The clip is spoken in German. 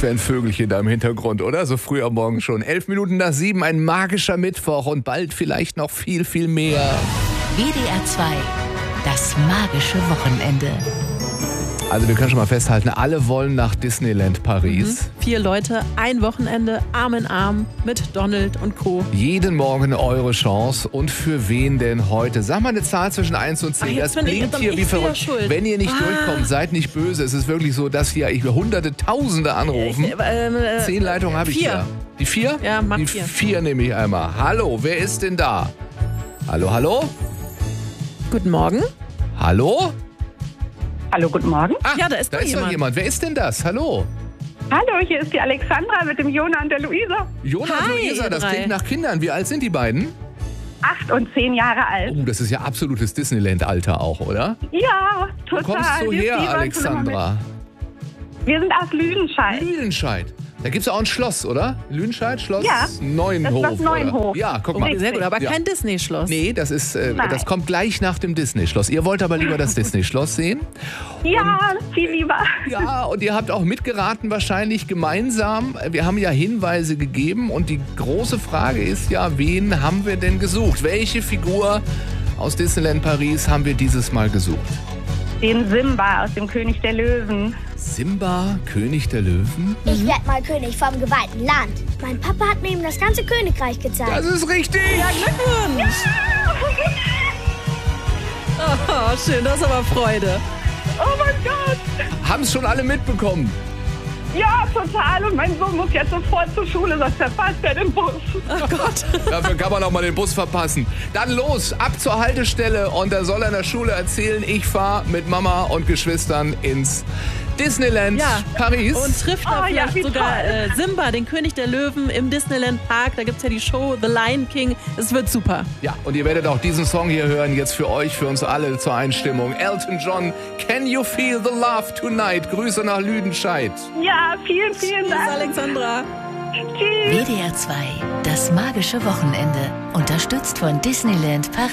wäre ein Vögelchen da im Hintergrund, oder? So früh am Morgen schon. 11 Minuten nach 7, ein magischer Mittwoch und bald vielleicht noch viel, viel mehr. WDR 2, das magische Wochenende. Also wir können schon mal festhalten, alle wollen nach Disneyland Paris. 4 Leute, ein Wochenende, Arm in Arm mit Donald und Co. Jeden Morgen eure Chance. Und für wen denn heute? Sag mal eine Zahl zwischen 1 und 10. Das blinkt hier wie verrückt. Schuld. Wenn ihr nicht durchkommt, seid nicht böse. Es ist wirklich so, dass hier Hunderte, Tausende anrufen. 10 Leitungen habe ich 4. hier. Die 4? Ja, mach Die 4. 4 nehme ich einmal. Hallo, wer ist denn da? Hallo, hallo? Guten Morgen. Hallo? Hallo, guten Morgen. Ah, Ja, da ist doch doch jemand. Wer ist denn das? Hallo? Hallo, hier ist die Alexandra mit dem Jona und der Luisa. Jona und Hi, Luisa, ihr das drei. klingt nach Kindern. Wie alt sind die beiden? 8 und 10 Jahre alt. Oh, das ist ja absolutes Disneyland-Alter auch, oder? Ja, Wo total. kommst du Wir her, fiebern schon Alexandra? immer mit. Wir sind aus Lüdenscheid. Lüdenscheid. Da gibt es auch ein Schloss, oder? Lüdenscheid, Schloss Ja, Neuenhof. das Schloss Neuenhof. Oder? Ja, guck mal. Sehr gut, aber Ja. kein Disney-Schloss. Nee, das ist, Nein. das kommt gleich nach dem Disney-Schloss. Ihr wollt aber lieber das Disney-Schloss sehen. Ja, viel lieber. Ja, und ihr habt auch mitgeraten wahrscheinlich gemeinsam. Wir haben ja Hinweise gegeben und die große Frage ist ja, wen haben wir denn gesucht? Welche Figur aus Disneyland Paris haben wir dieses Mal gesucht? Den Simba aus dem König der Löwen. Simba, König der Löwen? Ich werde mal König vom geweihten Land. Mein Papa hat mir eben das ganze Königreich gezeigt. Das ist richtig! Glückwunsch! Oh, schön, das ist aber Freude. Oh mein Gott. Haben es schon alle mitbekommen? Ja, total. Und mein Sohn muss jetzt sofort zur Schule, sonst verpasst er den Bus. Oh Gott. Dafür kann man auch mal den Bus verpassen. Dann los, ab zur Haltestelle und da soll er in der Schule erzählen, ich fahre mit Mama und Geschwistern ins Disneyland Paris. Und trifft da Oh, ja, vielleicht wie sogar toll. Simba, den König der Löwen im Disneyland Park. Da gibt es ja die Show The Lion King. Es wird super. Ja, und ihr werdet auch diesen Song hier hören, jetzt für euch, für uns alle zur Einstimmung. Elton John, Can You Feel the Love Tonight? Grüße nach Lüdenscheid. Ja, vielen, vielen Dank. Alexandra. Tschüss. WDR 2, das magische Wochenende. Unterstützt von Disneyland Paris.